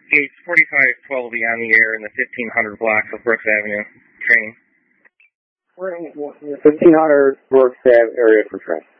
Gates 4512 will be on the air in the 1500 block of Brooks Avenue. Training. We're in the 1500 Brooks Ave area for training.